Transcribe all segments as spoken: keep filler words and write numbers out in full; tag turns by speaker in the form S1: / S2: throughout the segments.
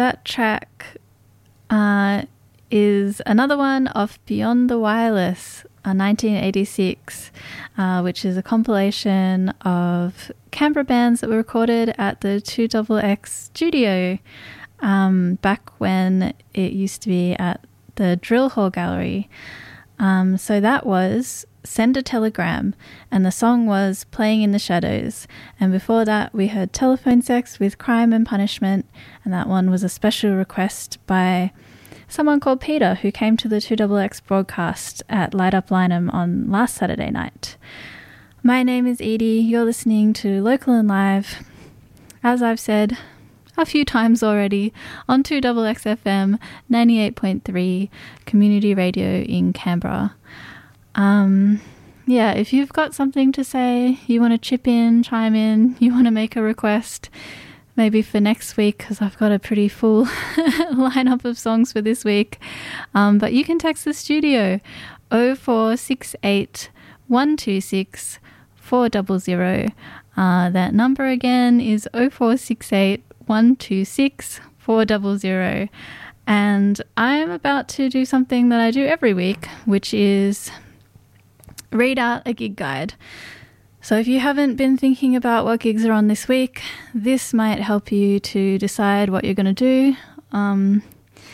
S1: that track uh, is another one off Beyond the Wireless, uh, nineteen eighty-six, uh, which is a compilation of Canberra bands that were recorded at the two X X studio um, back when it used to be at the Drill Hall Gallery. Um, so that was Send a Telegram, and the song was Playing in the Shadows. And before that, we heard Telephone Sex with Crime and Punishment, and that one was a special request by someone called Peter, who came to the two X X broadcast at Light Up Lyneham on last Saturday night. My name is Edie. You're listening to Local and Live, as I've said a few times already, on two X X F M ninety-eight point three Community Radio in Canberra. Um, yeah, if you've got something to say, you want to chip in, chime in, you want to make a request, maybe for next week, because I've got a pretty full lineup of songs for this week, um, but you can text the studio oh four six eight, one two six, four zero zero. Uh, that number again is oh four six eight, one two six, four zero zero. And I'm about to do something that I do every week, which is read out a gig guide. So if you haven't been thinking about what gigs are on this week, this might help you to decide what you're going to do. Um,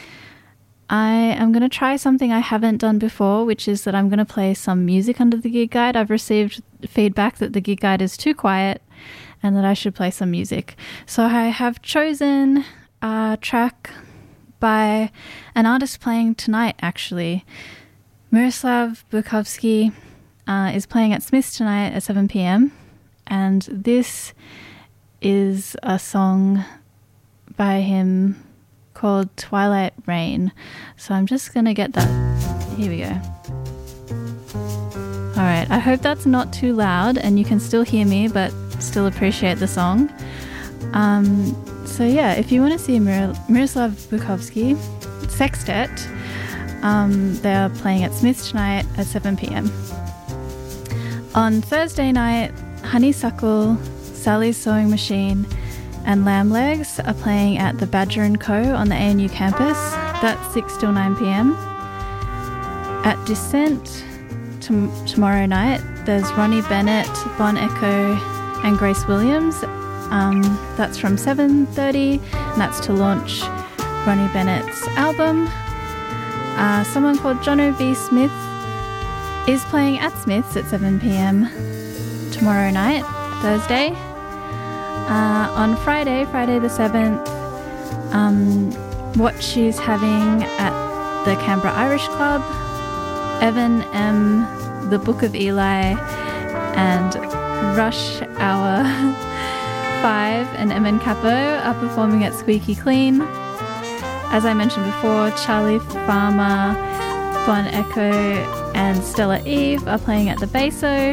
S1: I am going to try something I haven't done before, which is that I'm going to play some music under the gig guide. I've received feedback that the gig guide is too quiet and that I should play some music. So I have chosen a track by an artist playing tonight, actually. Miroslav Bukovsky uh, is playing at Smith's tonight at seven p.m. And this is a song by him called Twilight Rain. So I'm just going to get that. Here we go. All right, I hope that's not too loud and you can still hear me but still appreciate the song. Um, so yeah, if you want to see Mir- Miroslav Bukovsky Sextet, um, they're playing at Smith's tonight at seven p.m. On Thursday night, Honeysuckle, Sally's Sewing Machine and Lamb Legs are playing at the Badger and Co on the A N U campus. That's six till nine p.m. At Descent t- tomorrow night, there's Ronnie Bennett, Bon Echo and Grace Williams. Um, that's from seven thirty, and that's to launch Ronnie Bennett's album. Uh, someone called Jono B. Smith is playing at Smith's at seven p.m. tomorrow night, Thursday. Uh, on Friday, Friday the seventh, um, what she's having at the Canberra Irish Club, Evan M., The Book of Eli, and Rush Hour five and M N Capo are performing at Squeaky Clean. As I mentioned before, Charlie Farmer, Bon Echo and Stella Eve are playing at the Beso.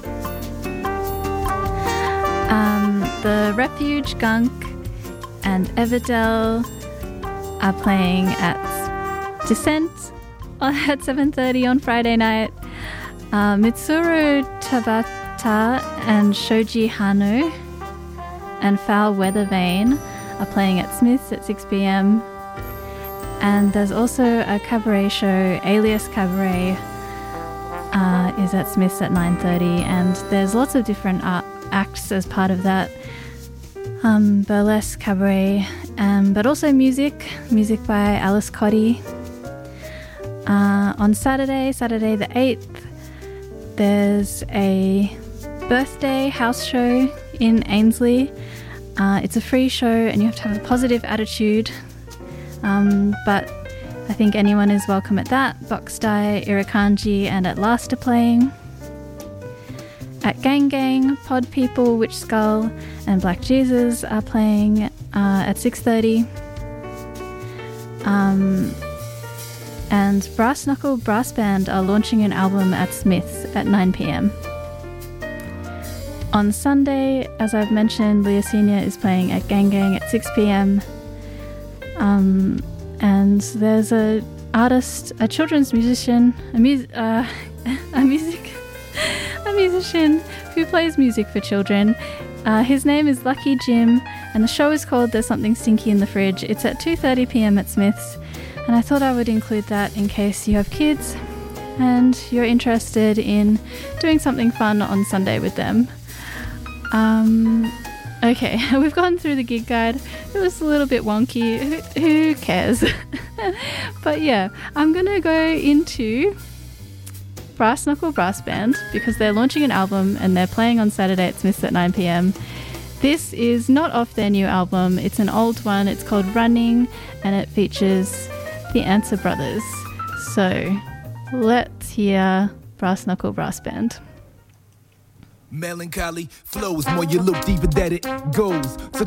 S1: Um, the Refuge, Gunk and Everdell are playing at Descent at seven thirty on Friday night. Uh, Mitsuru Tabata and Shoji Hano and Foul Weather Vane are playing at Smith's at six p.m. And there's also a cabaret show, Alias Cabaret, uh, is at Smith's at nine thirty, and there's lots of different art acts as part of that. Um, burlesque, cabaret, um, but also music, music by Alice Cotty. Uh, on Saturday, Saturday the eighth, there's a birthday house show in Ainslie. Uh, it's a free show and you have to have a positive attitude, um, but I think anyone is welcome at that. Boxdye, Irakanji and At Last are playing. At Gang Gang, Pod People, Witch Skull and Black Jesus are playing uh, at six thirty. Um, and Brass Knuckle Brass Band are launching an album at Smith's at nine p.m. On Sunday, as I've mentioned, Leah Senior is playing at Gang Gang at six p.m. Um, and there's a artist, a children's musician, a, mu- uh, a music, a musician who plays music for children. Uh, his name is Lucky Jim, and the show is called There's Something Stinky in the Fridge. It's at two thirty p.m. at Smith's, and I thought I would include that in case you have kids and you're interested in doing something fun on Sunday with them. Um, okay, we've gone through the gig guide. It was a little bit wonky. Who, who cares? But yeah, I'm going to go into Brass Knuckle Brass Band because they're launching an album and they're playing on Saturday at Smith's at nine p.m. This is not off their new album. It's an old one. It's called Running, and it features the Answer Brothers. So let's hear Brass Knuckle Brass Band.
S2: Melancholy flows, more you look deeper that it goes. So